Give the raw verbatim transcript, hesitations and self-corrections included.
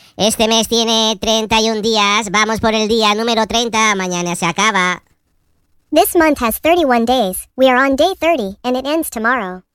Este mes tiene treinta y un días. Vamos por el día número treinta. Mañana se acaba. This month has thirty-one days. We are on day thirty, and it ends tomorrow.